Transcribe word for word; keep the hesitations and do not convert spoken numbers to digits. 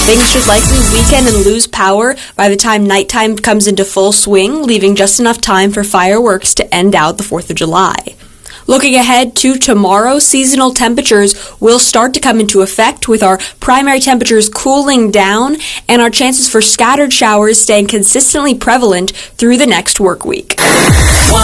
Things should likely weaken and lose power by the time nighttime comes into full swing, leaving just enough time for fireworks to end out the fourth of July. Looking ahead to tomorrow, seasonal temperatures will start to come into effect with our primary temperatures cooling down and our chances for scattered showers staying consistently prevalent through the next work week.